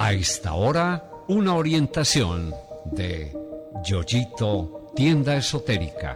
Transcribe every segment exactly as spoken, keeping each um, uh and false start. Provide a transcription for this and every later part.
A esta hora, una orientación de Yoyito, tienda esotérica.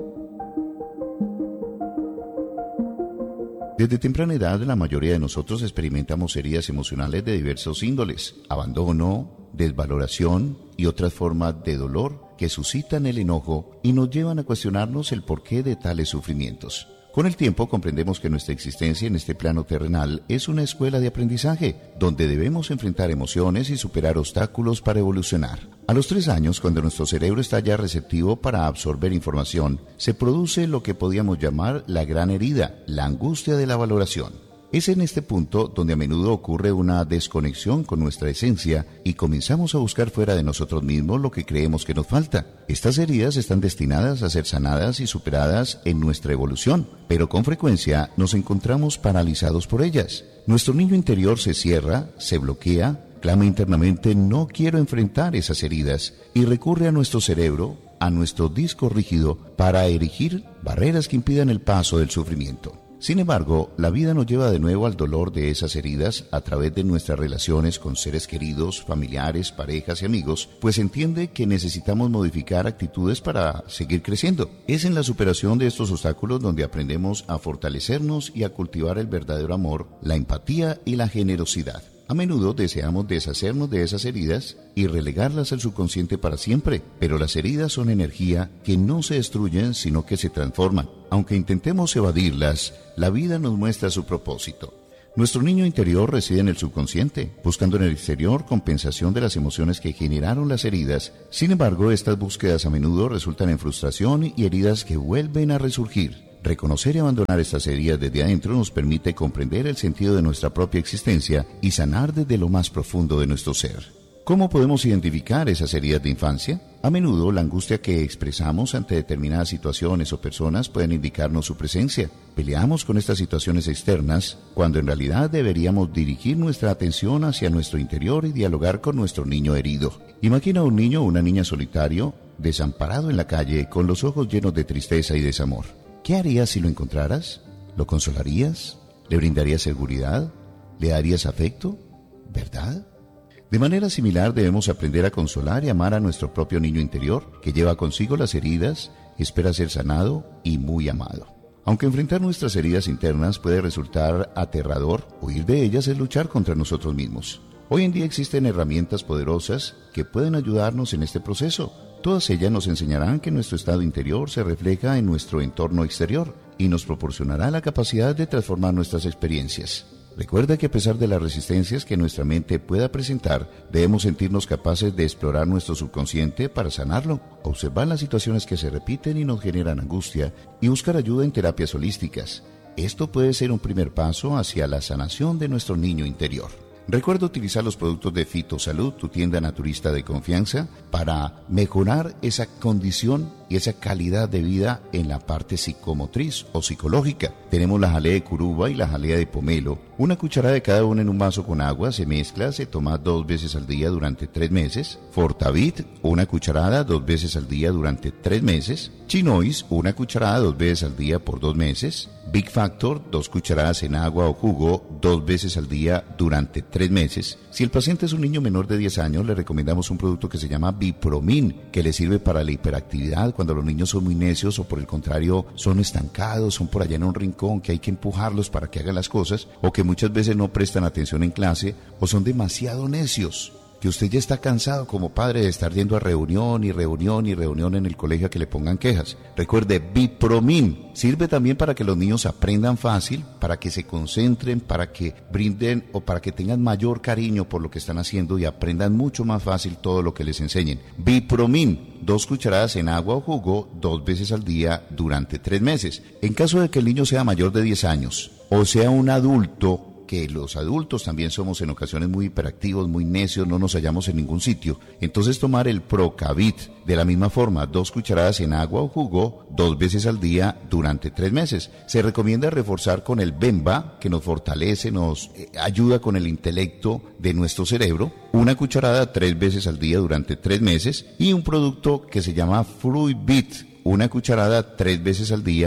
Desde temprana edad, la mayoría de nosotros experimentamos heridas emocionales de diversos índoles, abandono, desvaloración y otras formas de dolor que suscitan el enojo y nos llevan a cuestionarnos el porqué de tales sufrimientos. Con el tiempo comprendemos que nuestra existencia en este plano terrenal es una escuela de aprendizaje, donde debemos enfrentar emociones y superar obstáculos para evolucionar. A los tres años, cuando nuestro cerebro está ya receptivo para absorber información, se produce lo que podríamos llamar la gran herida, la angustia de la valoración. Es en este punto donde a menudo ocurre una desconexión con nuestra esencia y comenzamos a buscar fuera de nosotros mismos lo que creemos que nos falta. Estas heridas están destinadas a ser sanadas y superadas en nuestra evolución, pero con frecuencia nos encontramos paralizados por ellas. Nuestro niño interior se cierra, se bloquea, clama internamente "no quiero enfrentar esas heridas" y recurre a nuestro cerebro, a nuestro disco rígido, para erigir barreras que impidan el paso del sufrimiento. Sin embargo, la vida nos lleva de nuevo al dolor de esas heridas a través de nuestras relaciones con seres queridos, familiares, parejas y amigos, pues entiende que necesitamos modificar actitudes para seguir creciendo. Es en la superación de estos obstáculos donde aprendemos a fortalecernos y a cultivar el verdadero amor, la empatía y la generosidad. A menudo deseamos deshacernos de esas heridas y relegarlas al subconsciente para siempre, pero las heridas son energía que no se destruyen sino que se transforman. Aunque intentemos evadirlas, la vida nos muestra su propósito. Nuestro niño interior reside en el subconsciente, buscando en el exterior compensación de las emociones que generaron las heridas. Sin embargo, estas búsquedas a menudo resultan en frustración y heridas que vuelven a resurgir. Reconocer y abandonar estas heridas desde adentro nos permite comprender el sentido de nuestra propia existencia y sanar desde lo más profundo de nuestro ser. ¿Cómo podemos identificar esas heridas de infancia? A menudo, la angustia que expresamos ante determinadas situaciones o personas pueden indicarnos su presencia. Peleamos con estas situaciones externas cuando en realidad deberíamos dirigir nuestra atención hacia nuestro interior y dialogar con nuestro niño herido. Imagina un niño o una niña solitario, desamparado en la calle, con los ojos llenos de tristeza y desamor. ¿Qué harías si lo encontraras? ¿Lo consolarías? ¿Le brindarías seguridad? ¿Le darías afecto? ¿Verdad? De manera similar debemos aprender a consolar y amar a nuestro propio niño interior, que lleva consigo las heridas, espera ser sanado y muy amado. Aunque enfrentar nuestras heridas internas puede resultar aterrador, huir de ellas es luchar contra nosotros mismos. Hoy en día existen herramientas poderosas que pueden ayudarnos en este proceso. Todas ellas nos enseñarán que nuestro estado interior se refleja en nuestro entorno exterior y nos proporcionará la capacidad de transformar nuestras experiencias. Recuerda que a pesar de las resistencias que nuestra mente pueda presentar, debemos sentirnos capaces de explorar nuestro subconsciente para sanarlo, observar las situaciones que se repiten y nos generan angustia y buscar ayuda en terapias holísticas. Esto puede ser un primer paso hacia la sanación de nuestro niño interior. Recuerda utilizar los productos de Fitosalud, tu tienda naturista de confianza, para mejorar esa condición y esa calidad de vida en la parte psicomotriz o psicológica. Tenemos la jalea de curuba y la jalea de pomelo. Una cucharada de cada una en un vaso con agua, se mezcla, se toma dos veces al día durante tres meses. Fortavit, una cucharada dos veces al día durante tres meses. Chinois, una cucharada dos veces al día por dos meses. Big Factor, dos cucharadas en agua o jugo, dos veces al día durante tres meses. Si el paciente es un niño menor de diez años, le recomendamos un producto que se llama Bipromin, que le sirve para la hiperactividad cuando los niños son muy necios o por el contrario son estancados, son por allá en un rincón que hay que empujarlos para que hagan las cosas, o que muchas veces no prestan atención en clase o son demasiado necios. Que usted ya está cansado como padre de estar yendo a reunión y reunión y reunión en el colegio a que le pongan quejas. Recuerde, Bipromin sirve también para que los niños aprendan fácil, para que se concentren, para que brinden o para que tengan mayor cariño por lo que están haciendo y aprendan mucho más fácil todo lo que les enseñen. Bipromin, dos cucharadas en agua o jugo, dos veces al día durante tres meses. En caso de que el niño sea mayor de diez años o sea un adulto, que los adultos también somos en ocasiones muy hiperactivos, muy necios, no nos hallamos en ningún sitio. Entonces tomar el Procavit de la misma forma, dos cucharadas en agua o jugo, dos veces al día durante tres meses. Se recomienda reforzar con el Bemba, que nos fortalece, nos eh, ayuda con el intelecto de nuestro cerebro. Una cucharada tres veces al día durante tres meses. Y un producto que se llama Fruitbit, una cucharada tres veces al día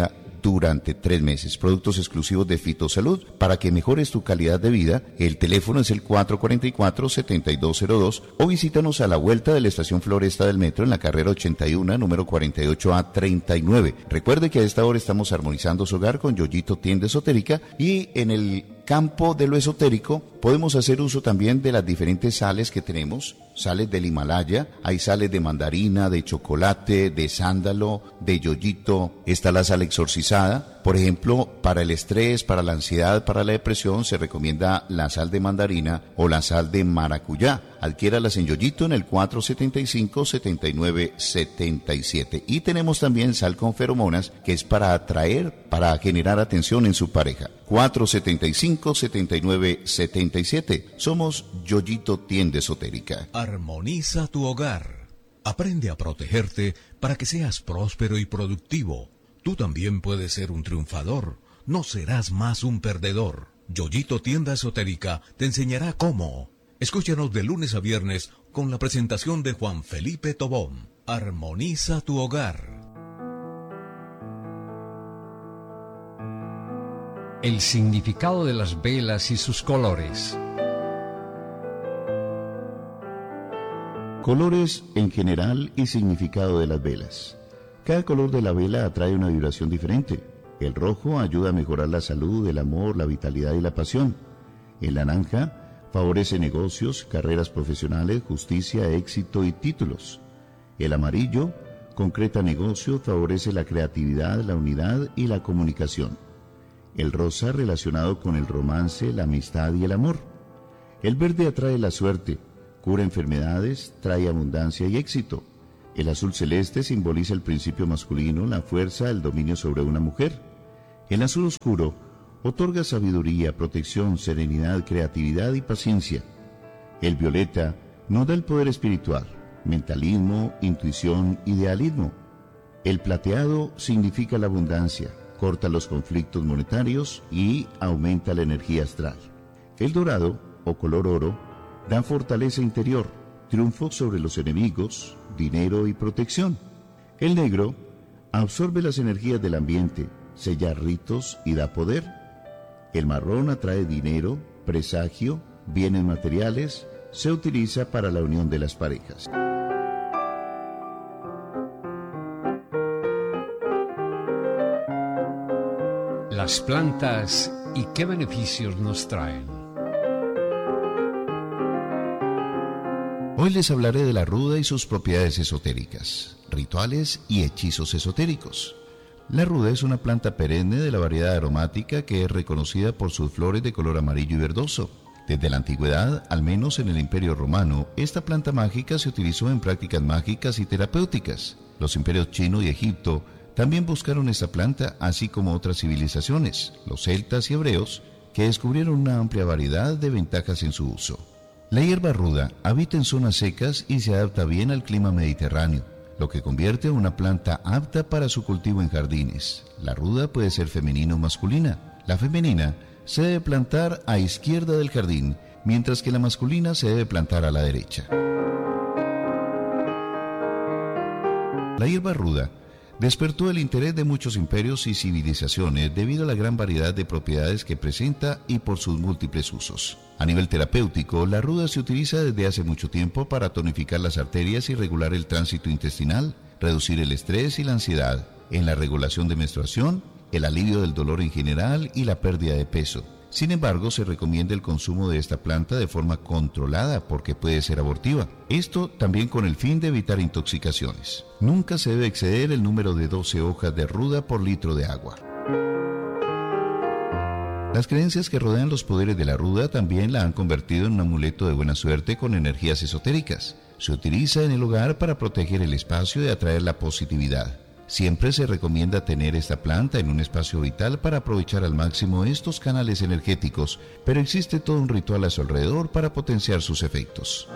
durante tres meses. Productos exclusivos de Fitosalud para que mejores tu calidad de vida. El teléfono es el cuatro cuatro cuatro, siete dos cero dos o visítanos a la vuelta de la estación Floresta del Metro en la carrera ochenta y uno, número cuarenta y ocho A treinta y nueve. Recuerde que a esta hora estamos armonizando su hogar con Yoyito Tienda Esotérica, y en el campo de lo esotérico podemos hacer uso también de las diferentes sales que tenemos. Sales del Himalaya, hay sales de mandarina, de chocolate, de sándalo, de yoyito, está la sal exorcizada. Por ejemplo, para el estrés, para la ansiedad, para la depresión, se recomienda la sal de mandarina o la sal de maracuyá. Adquiéralas en Yoyito en el cuatro setenta y cinco, setenta y nueve setenta y siete. Y tenemos también sal con feromonas, que es para atraer, para generar atención en su pareja. cuatro setenta y cinco, setenta y nueve setenta y siete. Somos Yoyito Tienda Esotérica. Armoniza tu hogar. Aprende a protegerte para que seas próspero y productivo. Tú también puedes ser un triunfador. No serás más un perdedor. Yoyito Tienda Esotérica te enseñará cómo. Escúchanos de lunes a viernes con la presentación de Juan Felipe Tobón. Armoniza tu hogar. El significado de las velas y sus colores. Colores en general y significado de las velas. Cada color de la vela atrae una vibración diferente. El rojo ayuda a mejorar la salud, el amor, la vitalidad y la pasión. El naranja favorece negocios, carreras profesionales, justicia, éxito y títulos. El amarillo concreta negocios, favorece la creatividad, la unidad y la comunicación. El rosa relacionado con el romance, la amistad y el amor. El verde atrae la suerte, cura enfermedades, trae abundancia y éxito. El azul celeste simboliza el principio masculino, la fuerza, el dominio sobre una mujer. El azul oscuro otorga sabiduría, protección, serenidad, creatividad y paciencia. El violeta nos da el poder espiritual, mentalismo, intuición, idealismo. El plateado significa la abundancia, corta los conflictos monetarios y aumenta la energía astral. El dorado, o color oro, da fortaleza interior, triunfo sobre los enemigos, dinero y protección. El negro absorbe las energías del ambiente, sella ritos y da poder. El marrón atrae dinero, presagio, bienes materiales, se utiliza para la unión de las parejas. Las plantas y qué beneficios nos traen. Hoy les hablaré de la ruda y sus propiedades esotéricas, rituales y hechizos esotéricos. La ruda es una planta perenne de la variedad aromática que es reconocida por sus flores de color amarillo y verdoso. Desde la antigüedad, al menos en el Imperio Romano, esta planta mágica se utilizó en prácticas mágicas y terapéuticas. Los imperios chino y Egipto también buscaron esta planta, así como otras civilizaciones, los celtas y hebreos, que descubrieron una amplia variedad de ventajas en su uso. La hierba ruda habita en zonas secas y se adapta bien al clima mediterráneo, lo que convierte en una planta apta para su cultivo en jardines. La ruda puede ser femenina o masculina. La femenina se debe plantar a izquierda del jardín, mientras que la masculina se debe plantar a la derecha. La hierba ruda despertó el interés de muchos imperios y civilizaciones debido a la gran variedad de propiedades que presenta y por sus múltiples usos. A nivel terapéutico, la ruda se utiliza desde hace mucho tiempo para tonificar las arterias y regular el tránsito intestinal, reducir el estrés y la ansiedad, en la regulación de menstruación, el alivio del dolor en general y la pérdida de peso. Sin embargo, se recomienda el consumo de esta planta de forma controlada porque puede ser abortiva. Esto también con el fin de evitar intoxicaciones. Nunca se debe exceder el número de doce hojas de ruda por litro de agua. Las creencias que rodean los poderes de la ruda también la han convertido en un amuleto de buena suerte con energías esotéricas. Se utiliza en el hogar para proteger el espacio y atraer la positividad. Siempre se recomienda tener esta planta en un espacio vital para aprovechar al máximo estos canales energéticos, pero existe todo un ritual a su alrededor para potenciar sus efectos.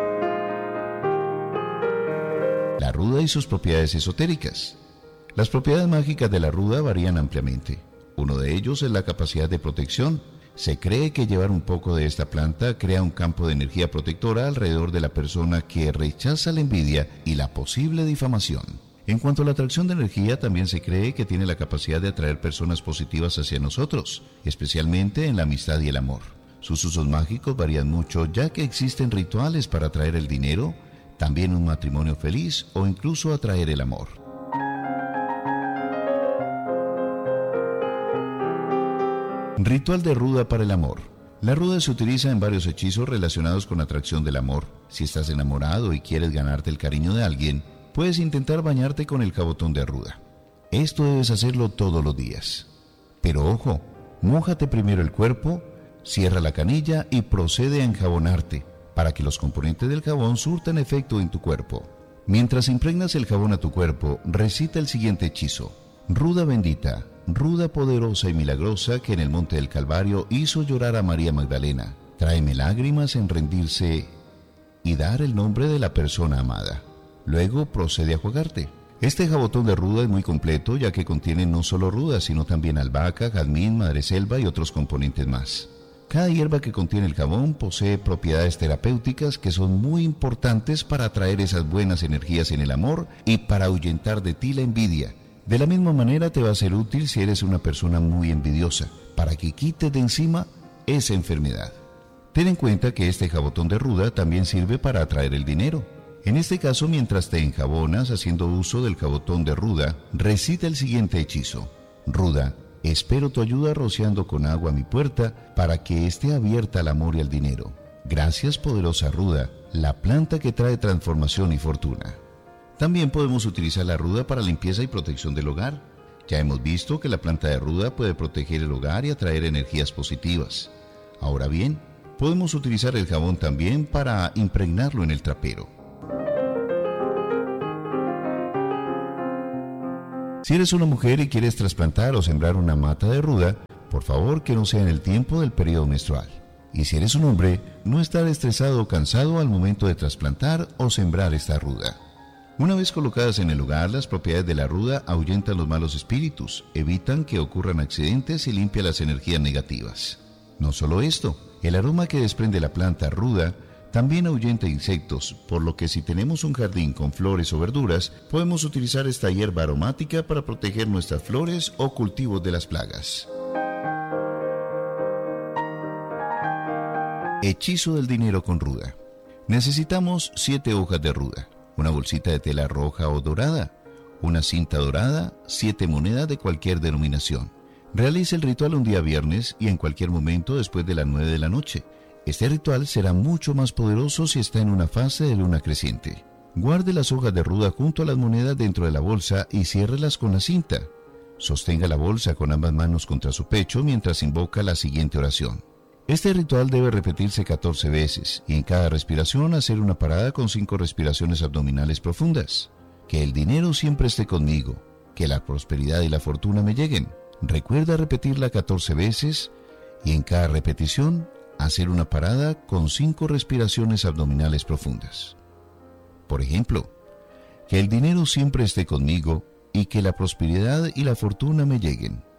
La ruda y sus propiedades esotéricas. Las propiedades mágicas de la ruda varían ampliamente. Uno de ellos es la capacidad de protección. Se cree que llevar un poco de esta planta crea un campo de energía protectora alrededor de la persona que rechaza la envidia y la posible difamación. En cuanto a la atracción de energía, también se cree que tiene la capacidad de atraer personas positivas hacia nosotros, especialmente en la amistad y el amor. Sus usos mágicos varían mucho, ya que existen rituales para atraer el dinero, también un matrimonio feliz o incluso atraer el amor. Ritual de ruda para el amor. La ruda se utiliza en varios hechizos relacionados con la atracción del amor. Si estás enamorado y quieres ganarte el cariño de alguien, puedes intentar bañarte con el jabotón de ruda. Esto debes hacerlo todos los días. Pero ojo, mójate primero el cuerpo, cierra la canilla y procede a enjabonarte, para que los componentes del jabón surtan efecto en tu cuerpo. Mientras impregnas el jabón a tu cuerpo, recita el siguiente hechizo. Ruda bendita, ruda poderosa y milagrosa que en el monte del Calvario hizo llorar a María Magdalena, tráeme lágrimas en rendirse y dar el nombre de la persona amada. Luego procede a jugarte. Este jabotón de ruda es muy completo, ya que contiene no solo ruda, sino también albahaca, jazmín, madreselva y otros componentes más. Cada hierba que contiene el jabón posee propiedades terapéuticas que son muy importantes para atraer esas buenas energías en el amor y para ahuyentar de ti la envidia. De la misma manera te va a ser útil si eres una persona muy envidiosa, para que quites de encima esa enfermedad. Ten en cuenta que este jabotón de ruda también sirve para atraer el dinero. En este caso, mientras te enjabonas haciendo uso del jabotón de ruda, recita el siguiente hechizo. Ruda, espero tu ayuda rociando con agua mi puerta para que esté abierta al amor y al dinero. Gracias, poderosa ruda, la planta que trae transformación y fortuna. También podemos utilizar la ruda para limpieza y protección del hogar. Ya hemos visto que la planta de ruda puede proteger el hogar y atraer energías positivas. Ahora bien, podemos utilizar el jabón también para impregnarlo en el trapero. Si eres una mujer y quieres trasplantar o sembrar una mata de ruda, por favor que no sea en el tiempo del periodo menstrual. Y si eres un hombre, no estar estresado o cansado al momento de trasplantar o sembrar esta ruda. Una vez colocadas en el lugar, las propiedades de la ruda ahuyentan los malos espíritus, evitan que ocurran accidentes y limpian las energías negativas. No solo esto, el aroma que desprende la planta ruda también ahuyenta insectos, por lo que si tenemos un jardín con flores o verduras, podemos utilizar esta hierba aromática para proteger nuestras flores o cultivos de las plagas. Hechizo del dinero con ruda. Necesitamos siete hojas de ruda, una bolsita de tela roja o dorada, una cinta dorada, siete monedas de cualquier denominación. Realice el ritual un día viernes y en cualquier momento después de las nueve de la noche. Este ritual será mucho más poderoso si está en una fase de luna creciente. Guarde las hojas de ruda junto a las monedas dentro de la bolsa y ciérrelas con la cinta. Sostenga la bolsa con ambas manos contra su pecho mientras invoca la siguiente oración. Este ritual debe repetirse catorce veces y en cada respiración hacer una parada con cinco respiraciones abdominales profundas. Que el dinero siempre esté conmigo, que la prosperidad y la fortuna me lleguen. Recuerda repetirla catorce veces y en cada repetición hacer una parada con cinco respiraciones abdominales profundas. Por ejemplo, que el dinero siempre esté conmigo y que la prosperidad y la fortuna me lleguen.